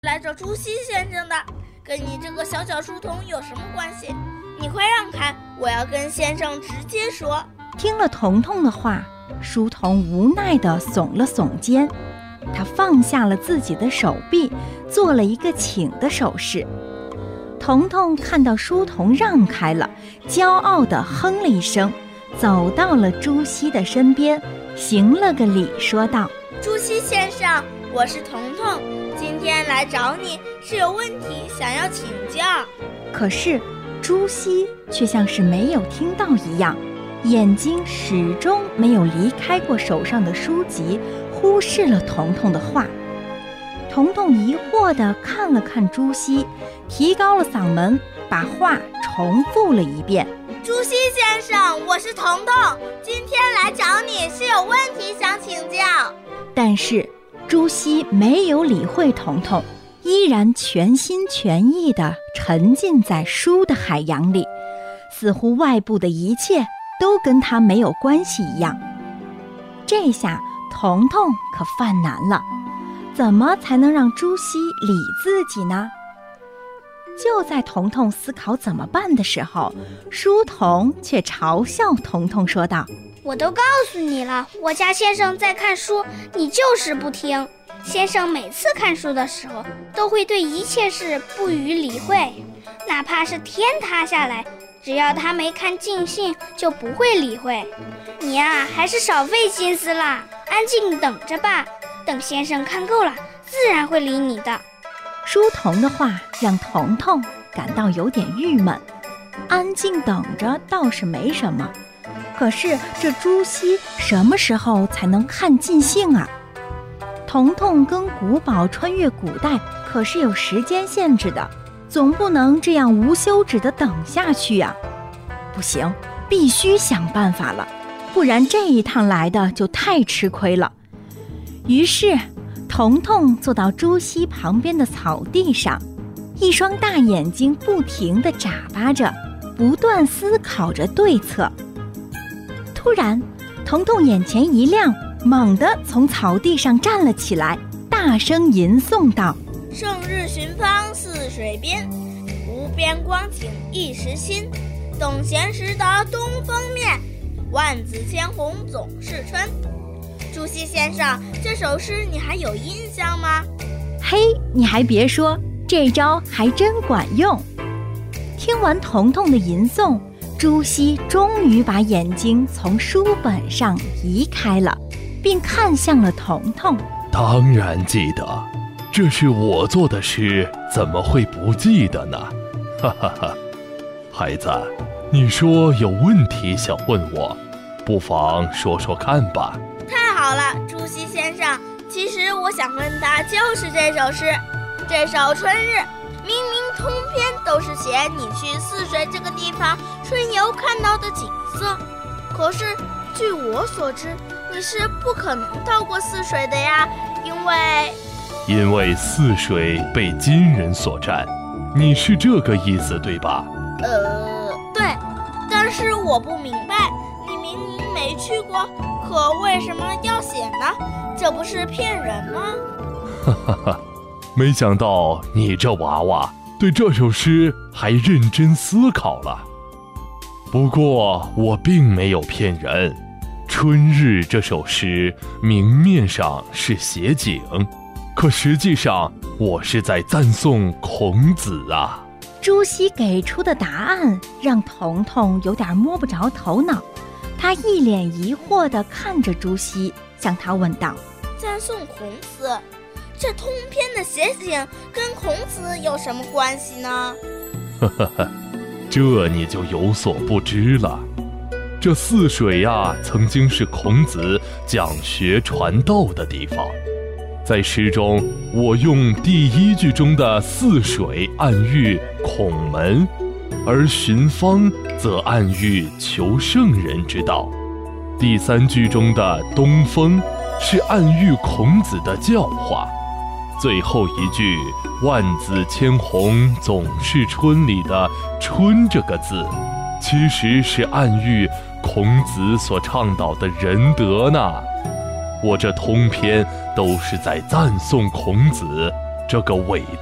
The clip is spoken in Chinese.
来找朱熹先生的，跟你这个小书童有什么关系？你快让开，我要跟先生直接说。 听了彤彤的话，书童无奈地耸了耸肩，他放下了自己的手臂，做了一个请的手势。彤彤看到书童让开了，骄傲地哼了一声，走到了朱熹的身边，行了个礼，说道： 朱熹先生，我是彤彤，今天来找你是有问题想要请教。 可是朱熹却像是没有听到一样，眼睛始终没有离开过手上的书籍，忽视了彤彤的话。彤彤疑惑地看了看朱熹，提高了嗓门，把话重复了一遍： 朱熹先生，我是彤彤，今天来找你是有问题想请教。 但是朱熹没有理会彤彤，依然全心全意地沉浸在书的海洋里，似乎外部的一切都跟他没有关系一样。这下彤彤可犯难了，怎么才能让朱熹理自己呢？就在彤彤思考怎么办的时候，书童却嘲笑彤彤说道： 我都告诉你了，我家先生在看书，你就是不听。先生每次看书的时候，都会对一切事不予理会，哪怕是天塌下来，只要他没看尽兴，就不会理会。你啊，还是少费心思啦，安静等着吧，等先生看够了，自然会理你的。 书童的话让彤彤感到有点郁闷，安静等着倒是没什么，可是这朱熹什么时候才能看尽兴啊？彤彤跟古堡穿越古代可是有时间限制的，总不能这样无休止地等下去啊！不行，必须想办法了，不然这一趟来的就太吃亏了。于是彤彤坐到朱熹旁边的草地上，一双大眼睛不停地眨巴着，不断思考着对策。突然彤彤眼前一亮，猛地从草地上站了起来，大声吟诵道： 胜日寻芳泗水边，无边光景一时新。等闲时得东风面，万紫千红总是春。朱熹先生，这首诗你还有印象吗？ 嘿，你还别说，这招还真管用。听完彤彤的吟诵，朱熹终于把眼睛从书本上移开了，并看向了彤彤。 当然记得，这是我做的诗，怎么会不记得呢？哈哈哈，孩子，你说有问题想问我，不妨说说看吧。 太好了，朱熹先生，其实我想问的就是这首诗。这首《春日》明明通篇都是写你去泗水这个地方春游看到的景色，可是据我所知，你是不可能到过泗水的呀，因为泗水被金人所占，你是这个意思对吧？ 对，但是我不明白，你明明没去过，可为什么要写呢？这不是骗人吗？ 哈哈哈，没想到你这娃娃对这首诗还认真思考了。不过我并没有骗人，春日这首诗明面上是写景，可实际上我是在赞颂孔子啊。 朱熹给出的答案让彤彤有点摸不着头脑，他一脸疑惑地看着朱熹，向他问道： 赞颂孔子，这通篇的写景跟孔子有什么关系呢？ 呵呵呵，这你就有所不知了。这泗水呀，曾经是孔子讲学传道的地方。在诗中，我用第一句中的泗水暗喻孔门，而寻芳则暗喻求圣人之道。第三句中的东风是暗喻孔子的教化。最后一句万紫千红总是春里的春这个字，其实是暗喻孔子所倡导的仁德呢。我这通篇都是在赞颂孔子， 这个伟